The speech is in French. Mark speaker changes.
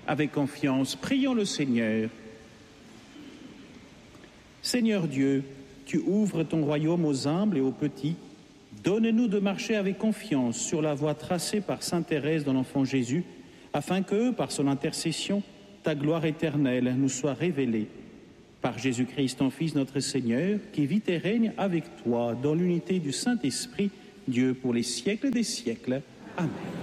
Speaker 1: avec confiance, prions le Seigneur. Seigneur Dieu, tu ouvres ton royaume aux humbles et aux petits. Donne-nous de marcher avec confiance sur la voie tracée par sainte Thérèse de l'Enfant Jésus, afin que, par son intercession, ta gloire éternelle nous soit révélée. Par Jésus-Christ, ton Fils, notre Seigneur, qui vit et règne avec toi dans l'unité du Saint-Esprit, Dieu pour les siècles des siècles. Amen.